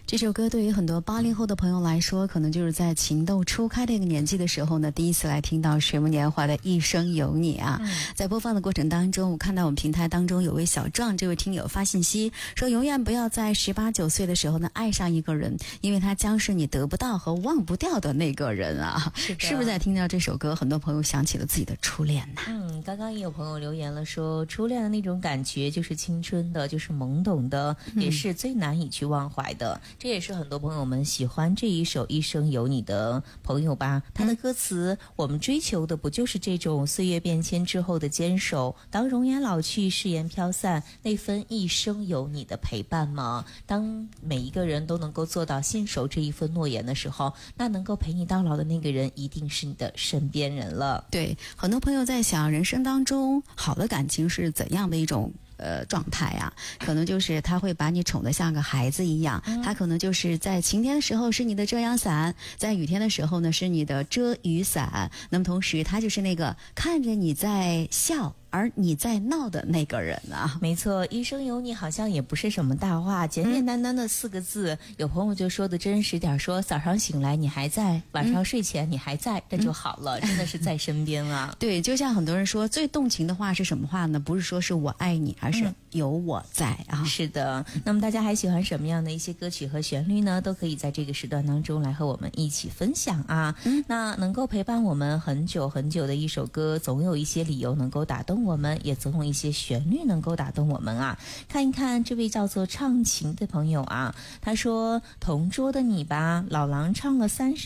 这首歌对于很多80后的朋友来说，可能就是在情窦初开的一个年纪的时候呢，第一次来听到水木年华的一生有你啊。在播放的过程当中，我看到我们平台当中有位小壮这位听友发信息说，永远不要在18、19岁的时候呢爱上一个人，因为他将是你得不到和忘不掉的那个人啊。是不是在听到这首歌，很多朋友想起了自己的初恋呢？ 刚刚也有朋友留言了说，初恋的那种感觉就是青春的，就是懵懂的，也是最难以去忘怀的。这也是很多朋友们喜欢这一首《一生有你》的朋友吧。他的歌词，我们追求的不就是这种岁月变迁之后的坚守？当容颜老去，誓言飘散，那份一生有你的陪伴吗？当每一个人都能够做到信守这一份诺言的时候，那能够陪你到老的那个人一定是你的身边人了。 对，很多朋友在想，人生当中好的感情是怎样的一种状态啊？可能就是他会把你宠得像个孩子一样，他可能就是在晴天的时候是你的遮阳伞，在雨天的时候呢是你的遮雨伞，那么同时他就是那个看着你在笑而你在闹的那个人啊。 没错，一生有你好像也不是什么大话，简简单单的4个字。有朋友就说的真实点，说早上醒来你还在，晚上睡前你还在，这就好了，真的是在身边啊。 对，就像很多人说最动情的话是什么话呢？不是说是我爱你，而是有我在啊。 是的，那么大家还喜欢什么样的一些歌曲和旋律呢？都可以在这个时段当中来和我们一起分享啊。那能够陪伴我们很久很久的一首歌，总有一些理由能够打动我们，也总有一些旋律能够打动我们啊。看一看这位叫做唱情的朋友啊，他说同桌的你吧，老狼唱了30